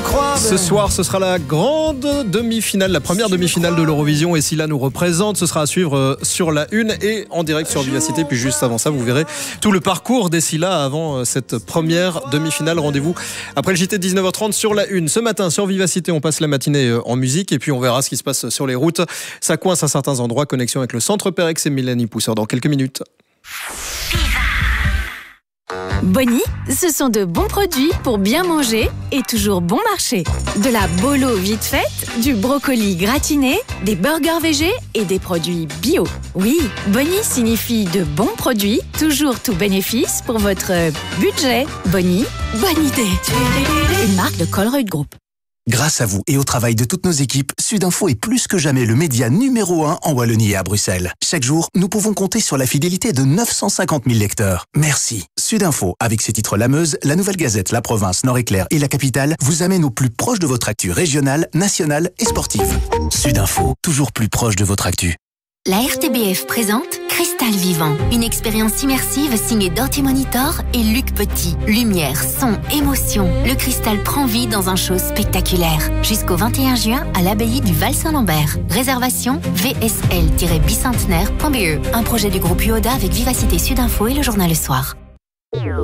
croire. Ce soir, ce sera la grande demi-finale, la première demi-finale de l'Eurovision. Et Scylla nous représente. Ce sera à suivre sur la Une et en direct sur Vivacité. Puis juste avant ça, vous verrez tout le parcours des Scylla avant cette première demi-finale. Rendez-vous après le JT de 19h30 sur la Une. Ce matin, sur Vivacité, on passe la matinée en musique. Et puis on verra ce qui se passe sur les routes. Ça coince à certains endroits. Connexion avec le Centre Pérex et Mélanie Pousseur dans quelques minutes. Bonnie, ce sont de bons produits pour bien manger et toujours bon marché. De la bolo vite faite, du brocoli gratiné, des burgers végés et des produits bio. Oui, Bonnie signifie de bons produits, toujours tout bénéfice pour votre budget. Bonnie, bonne idée. Une marque de Colruyt Group. Grâce à vous et au travail de toutes nos équipes, Sudinfo est plus que jamais le média numéro 1 en Wallonie et à Bruxelles. Chaque jour, nous pouvons compter sur la fidélité de 950 000 lecteurs. Merci. Sudinfo, avec ses titres La Meuse, La Nouvelle Gazette, La Province, Nord-Éclair et La Capitale, vous amène au plus proche de votre actu régionale, nationale et sportive. Sudinfo, toujours plus proche de votre actu. La RTBF présente Cristal Vivant, une expérience immersive signée Dirty Monitor et Luc Petit. Lumière, son, émotion, le cristal prend vie dans un show spectaculaire. Jusqu'au 21 juin à l'abbaye du Val-Saint-Lambert. Réservation vsl-bicentenaire.be. Un projet du groupe UODA avec Vivacité Sudinfo et le journal Le Soir.